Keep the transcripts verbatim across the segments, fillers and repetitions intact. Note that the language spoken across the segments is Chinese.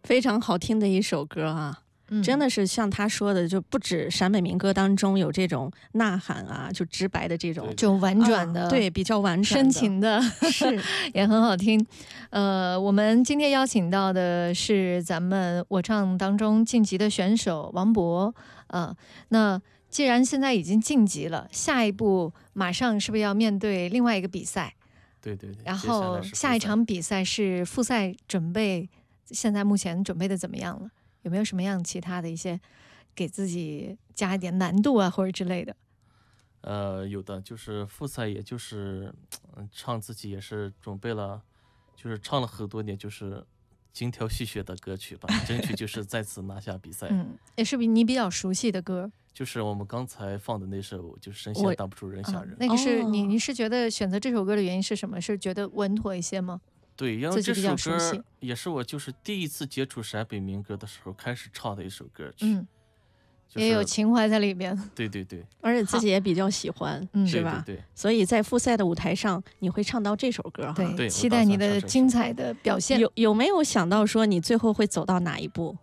非常好听的一首歌啊。嗯、真的是像他说的，就不止陕北民歌当中有这种呐喊啊，就直白的这种， 这种婉转的、 啊，对，比较婉转深情的， 是也很好听。呃，我们今天邀请到的是咱们我唱当中晋级的选手王博。呃，那既然现在已经晋级了，下一步马上是不是要面对另外一个比赛？ 对对对。 然后下一场比赛是复赛准备，现在目前准备的怎么样了？有没有什么样其他的一些给自己加一点难度啊，或者之类的？ 呃，有的，就是复赛，也就是唱自己也是准备了，就是唱了很多年，就是精挑细选的歌曲吧，争取就是再次拿下比赛。 嗯，也是你比较熟悉的歌， 就是我们刚才放的那首，就是神仙挡不住人吓人。 啊、那个是、 哦、 你你是觉得选择这首歌的原因是什么？是觉得稳妥一些吗？ 对，因为这首歌也是我就是第一次接触陕北民歌的时候开始唱的一首歌曲， 嗯， 就是、 也有情怀在里边。 对对对， 而且自己也比较喜欢，是吧？ 对对对， 所以在复赛的舞台上，你会唱到这首歌哈。 对， 对， 期待你的精彩的表现。 有有没有想到说你最后会走到哪一步？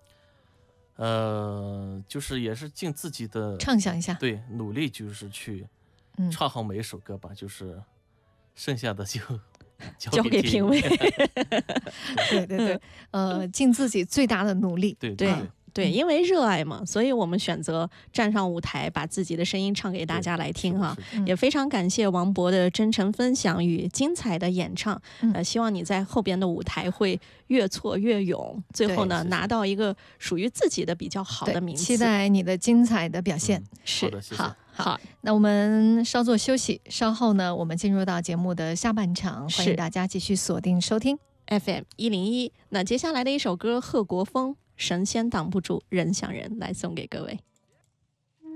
呃，就是也是尽自己的畅想一下， 对，努力就是去唱好每一首歌吧，嗯、就是剩下的就。 交给评委。 对对对，呃，尽自己最大的努力。 对对 对, 对，因为热爱嘛，所以我们选择站上舞台，把自己的声音唱给大家来听哈。也非常感谢王博的真诚分享与精彩的演唱。嗯、呃，希望你在后边的舞台会越挫越勇，最后呢拿到一个属于自己的比较好的名次。 期待你的精彩的表现。 嗯、 是， 好的，谢谢。 好。好，那我们稍作休息，稍后呢，我们进入到节目的下半场，欢迎大家继续锁定收听 F M 一零一。那接下来的一首歌，贺国锋《神仙挡不住人想人》来送给各位。